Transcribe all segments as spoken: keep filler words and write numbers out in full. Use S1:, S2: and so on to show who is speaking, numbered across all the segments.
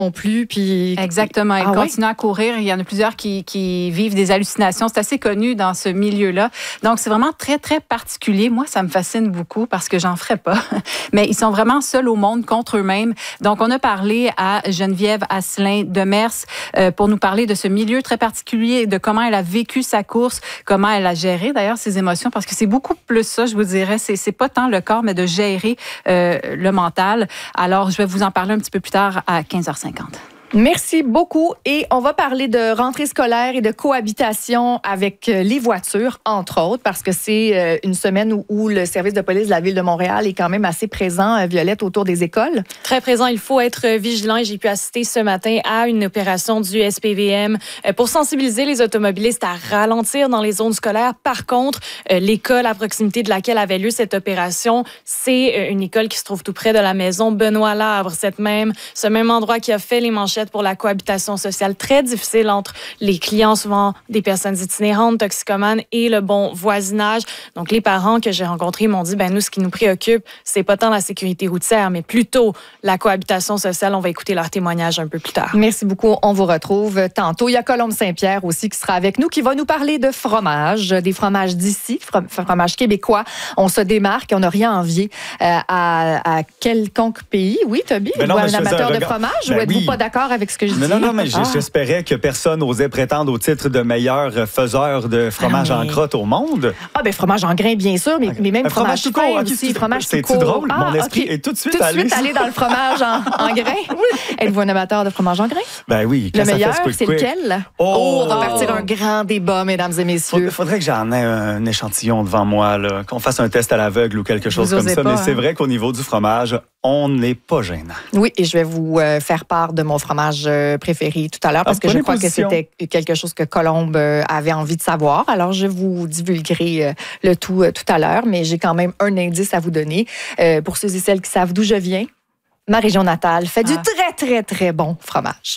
S1: non plus. Puis...
S2: Exactement. Ils ah, continuent oui? à courir. Il y en a plusieurs qui, qui vivent des hallucinations. C'est assez connu dans ce milieu-là. Donc, c'est vraiment très, très particulier. Moi, ça me fascine beaucoup parce que j'en ferais pas. Mais ils sont vraiment seuls au monde contre eux-mêmes. Donc, on a parlé à Geneviève Asselin de Mers euh, pour nous parler de ce milieu très particulier, de comment elle a vécu sa course, comment elle a géré d'ailleurs ses émotions, parce que c'est beaucoup plus ça, je vous dirais. C'est, c'est pas tant le corps, mais de gérer euh, le mental. Alors, je vais vous en parler un petit peu plus tard à quinze heures cinquante.
S1: Merci beaucoup. Et on va parler de rentrée scolaire et de cohabitation avec les voitures, entre autres, parce que c'est une semaine où, où le service de police de la Ville de Montréal est quand même assez présent, Violette, autour des écoles.
S3: Très présent. Il faut être vigilant. Et j'ai pu assister ce matin à une opération du S P V M pour sensibiliser les automobilistes à ralentir dans les zones scolaires. Par contre, l'école à proximité de laquelle avait lieu cette opération, c'est une école qui se trouve tout près de la maison Benoît Labre. Cette même, ce même endroit qui a fait les manchettes pour la cohabitation sociale très difficile entre les clients, souvent des personnes itinérantes, toxicomanes, et le bon voisinage. Donc, les parents que j'ai rencontrés m'ont dit, ben nous, ce qui nous préoccupe, c'est pas tant la sécurité routière, mais plutôt la cohabitation sociale. On va écouter leur témoignage un peu plus tard.
S1: Merci beaucoup. On vous retrouve tantôt. Il y a Colombe Saint-Pierre aussi qui sera avec nous, qui va nous parler de fromage, des fromages d'ici, fromages québécois. On se démarque, on n'a rien envié euh, à, à quelconque pays. Oui, Toby,
S4: ben non,
S1: ou un
S4: un
S1: amateur de fromage,
S4: ben
S1: ou êtes-vous
S4: oui.
S1: pas d'accord avec ce que je dis?
S4: Non, non, non, mais ah. j'espérais que personne n'osait prétendre au titre de meilleur faiseur de fromage ah, mais... en crotte au monde.
S1: Ah, ben fromage en grain, bien sûr, mais, okay. mais même un fromage, fromage tout court aussi. Okay, fromage
S4: c'est
S1: tout court.
S4: drôle,
S1: ah,
S4: mon esprit
S1: okay.
S4: est tout de suite
S1: tout de
S4: allé.
S1: suite allé dans le fromage en, en grain? Oui. Êtes-vous un amateur de fromage en grain?
S4: Ben oui.
S1: Le meilleur,
S4: quick,
S1: c'est
S4: quick.
S1: lequel?
S4: Oh,
S1: oh, on va partir un grand débat, mesdames et messieurs.
S4: Il faudrait que j'en ai un échantillon devant moi, là, qu'on fasse un test à l'aveugle ou quelque chose
S1: vous
S4: comme ça.
S1: Pas,
S4: mais
S1: hein?
S4: c'est vrai qu'au niveau du fromage, on n'est pas gênant.
S1: Oui, et je vais vous euh, faire part de mon fromage euh, préféré tout à l'heure parce ah, que je crois position. que c'était quelque chose que Colombe euh, avait envie de savoir. Alors, je vous divulguerai euh, le tout euh, tout à l'heure, mais j'ai quand même un indice à vous donner. Euh, pour ceux et celles qui savent d'où je viens, ma région natale fait ah. du très, très, très bon fromage.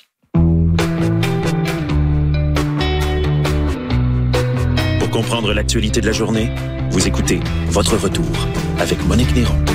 S5: Pour comprendre l'actualité de la journée, vous écoutez Votre Retour avec Monique Néron.